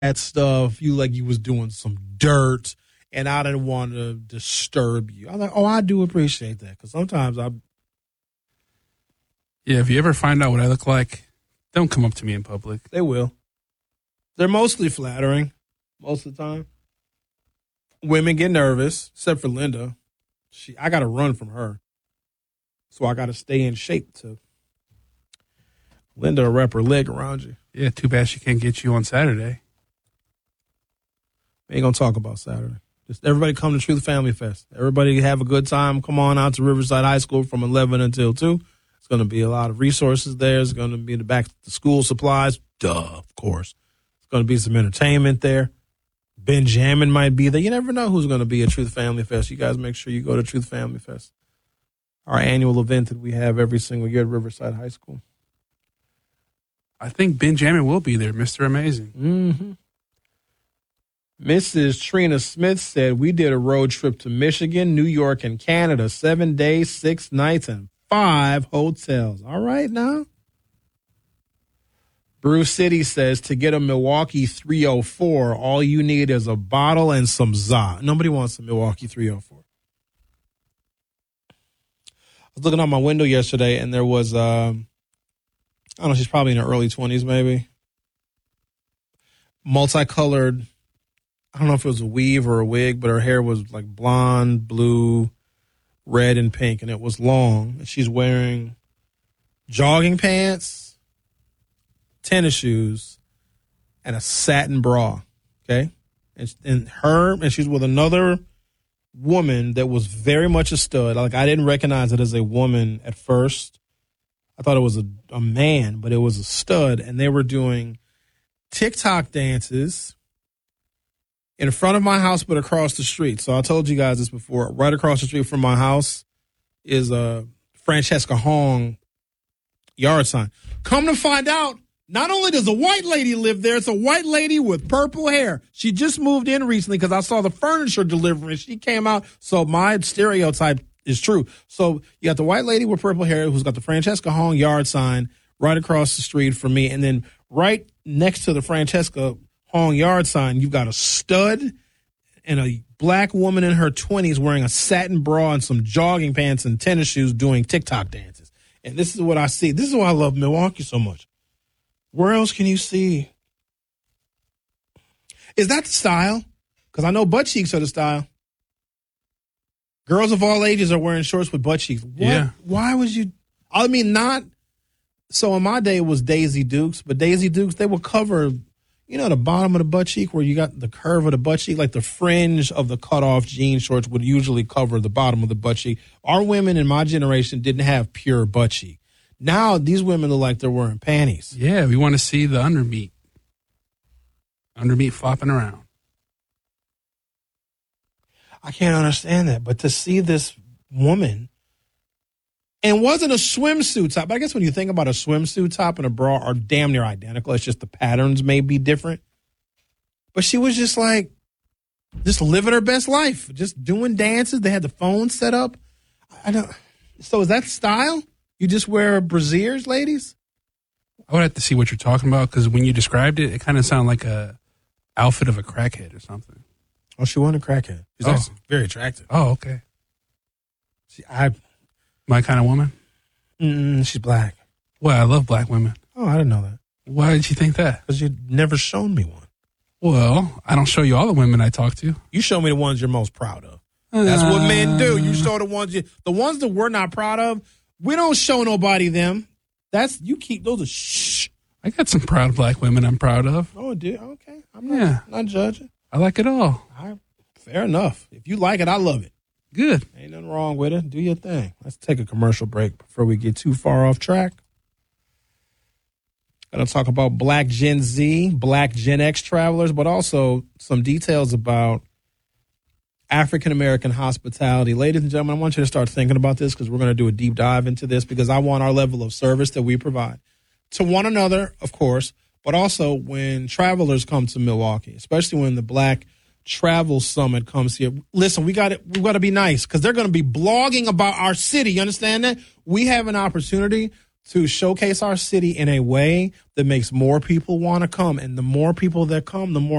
that stuff. You like you was doing some dirt, and I didn't want to disturb you. I'm like, oh, I do appreciate that, because sometimes Yeah, if you ever find out what I look like, don't come up to me in public. They will. They're mostly flattering most of the time. Women get nervous, except for Linda. I got to run from her. So I got to stay in shape to Linda will wrap her leg around you. Yeah, too bad she can't get you on Saturday. We ain't going to talk about Saturday. Just everybody come to Truth Family Fest. Everybody have a good time. Come on out to Riverside High School from 11 until 2. It's going to be a lot of resources there. It's going to be the back to school supplies. Duh, of course. It's going to be some entertainment there. Benjamin might be there. You never know who's going to be at Truth Family Fest. You guys make sure you go to Truth Family Fest. Our annual event that we have every single year at Riverside High School. I think Benjamin will be there, Mr. Amazing. Mm-hmm. Mrs. Trina Smith said, we did a road trip to Michigan, New York, and Canada. 7 days, 6 nights, and 5 hotels. All right now. Bruce City says, to get a Milwaukee 304, all you need is a bottle and some za. Nobody wants a Milwaukee 304. I was looking out my window yesterday, and there was, I don't know, she's probably in her early 20s maybe. Multicolored, I don't know if it was a weave or a wig, but her hair was like blonde, blue, red, and pink, and it was long. And she's wearing jogging pants, tennis shoes, and a satin bra, okay? And she's with another woman that was very much a stud. Like, I didn't recognize it as a woman at first. I thought it was a man, but it was a stud. And they were doing TikTok dances in front of my house, but across the street. So I told you guys this before. Right across the street from my house is a Francesca Hong yard sign. Come to find out, not only does a white lady live there, it's a white lady with purple hair. She just moved in recently because I saw the furniture delivery. She came out, so my stereotype is true. So you got the white lady with purple hair who's got the Francesca Hong yard sign right across the street from me. And then right next to the Francesca Hong yard sign, you've got a stud and a black woman in her 20s wearing a satin bra and some jogging pants and tennis shoes doing TikTok dances. And this is what I see. This is why I love Milwaukee so much. Where else can you see? Is that the style? Because I know butt cheeks are the style. Girls of all ages are wearing shorts with butt cheeks. What? Yeah. Why would you? I mean, not. So in my day, it was Daisy Dukes. But Daisy Dukes, they would cover, the bottom of the butt cheek where you got the curve of the butt cheek. Like the fringe of the cutoff jean shorts would usually cover the bottom of the butt cheek. Our women in my generation didn't have pure butt cheek. Now these women look like they're wearing panties. Yeah, we want to see the undermeat. Undermeat flopping around. I can't understand that. But to see this woman, and it wasn't a swimsuit top. But I guess when you think about a swimsuit top and a bra are damn near identical. It's just the patterns may be different. But she was just like, just living her best life. Just doing dances. They had the phone set up. So is that style? You just wear brasiers, ladies? I would have to see what you're talking about, because when you described it, it kind of sounded like a outfit of a crackhead or something. Oh, she wasn't a crackhead. She's actually very attractive. Oh, okay. My kind of woman? She's black. Well, I love black women. Oh, I didn't know that. Why did you think that? Because you've never shown me one. Well, I don't show you all the women I talk to. You show me the ones you're most proud of. That's what men do. You show the ones that we're not proud of. We don't show nobody them. You keep those. Shh. I got some proud black women I'm proud of. Oh, dude. Okay. I'm not judging. I like it all. Fair enough. If you like it, I love it. Good. Ain't nothing wrong with it. Do your thing. Let's take a commercial break before we get too far off track. Going to talk about Black Gen Z, Black Gen X travelers, but also some details about African-American hospitality. Ladies and gentlemen, I want you to start thinking about this, because we're going to do a deep dive into this, because I want our level of service that we provide to one another, of course, but also when travelers come to Milwaukee, especially when the Black Travel Summit comes here. Listen, we got to be nice, because they're going to be blogging about our city. You understand that? We have an opportunity to showcase our city in a way that makes more people want to come. And the more people that come, the more